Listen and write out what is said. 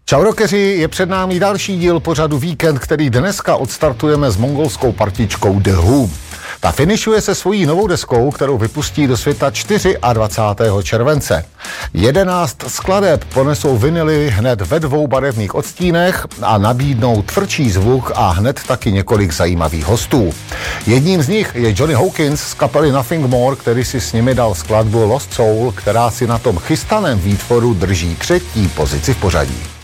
Čau rockeři, je před námi další díl pořadu Víkend, který dneska odstartujeme s mongolskou partičkou The Who. Ta finišuje se svojí novou deskou, kterou vypustí do světa 24. července. 11 skladeb ponesou vinily hned ve 2 barevných odstínech a nabídnou tvrdší zvuk a hned taky několik zajímavých hostů. Jedním z nich je Johnny Hawkins z kapely Nothing More, který si s nimi dal skladbu Lost Soul, která si na tom chystaném výtvoru drží 3. pozici v pořadí.